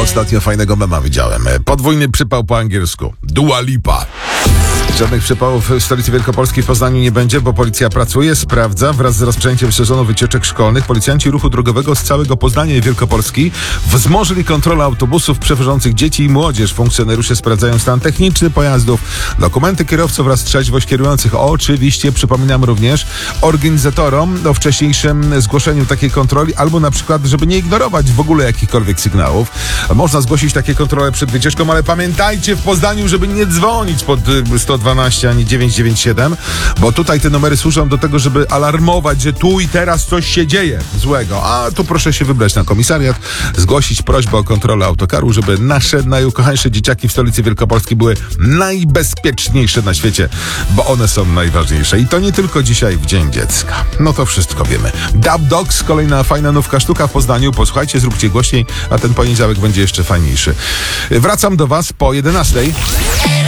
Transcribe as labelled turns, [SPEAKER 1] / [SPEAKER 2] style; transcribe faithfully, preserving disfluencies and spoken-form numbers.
[SPEAKER 1] Ostatnio fajnego mema widziałem. Podwójny przypał po angielsku. Dua Lipa. Żadnych przypałów w stolicy Wielkopolskiej w Poznaniu nie będzie, bo policja pracuje, sprawdza. Wraz z rozpoczęciem sezonu wycieczek szkolnych policjanci ruchu drogowego z całego Poznania i Wielkopolski wzmożyli kontrolę autobusów przewożących dzieci i młodzież. Funkcjonariusze sprawdzają stan techniczny pojazdów, dokumenty kierowców oraz trzeźwość kierujących. Oczywiście przypominam również organizatorom o wcześniejszym zgłoszeniu takiej kontroli albo na przykład, żeby nie ignorować w ogóle jakichkolwiek sygnałów. Można zgłosić takie kontrole przed wycieczką, ale pamiętajcie w Poznaniu, żeby nie dzwonić pod sto dwanaście ani dziewięćset dziewięćdziesiąt siedem, bo tutaj te numery służą do tego, żeby alarmować, że tu i teraz coś się dzieje złego. A tu proszę się wybrać na komisariat, zgłosić prośbę o kontrolę autokaru, żeby nasze najukochańsze dzieciaki w stolicy Wielkopolskiej były najbezpieczniejsze na świecie, bo one są najważniejsze. I to nie tylko dzisiaj w Dzień Dziecka. No to wszystko wiemy. Dub Dogs, kolejna fajna nówka sztuka w Poznaniu. Posłuchajcie, zróbcie głośniej, a ten poniedziałek będzie jeszcze fajniejszy. Wracam do Was po jedenastej.